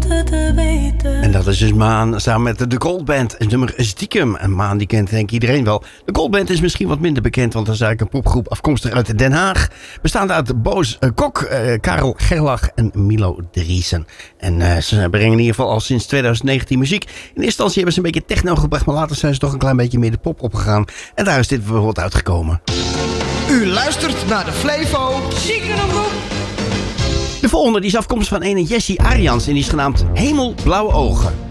hoefde te weten. En dat is dus Maan samen met de Gold Band. Het nummer Stiekem. En Maan die kent denk ik iedereen wel. De Gold Band is misschien wat minder bekend, want dat is eigenlijk een popgroep afkomstig uit Den Haag. Bestaande uit Boos Kok, Karel Gerlach en Milo Driesen. En ze brengen in ieder geval al sinds 2019 muziek. In eerste instantie hebben ze een beetje techno gebracht, maar later zijn ze toch een klein beetje meer de pop opgegaan. En daar is dit bijvoorbeeld uitgekomen. U luistert naar de Flevo. De volgende die is afkomstig van ene Jessie Arians en die is genaamd Hemelblauwe Ogen.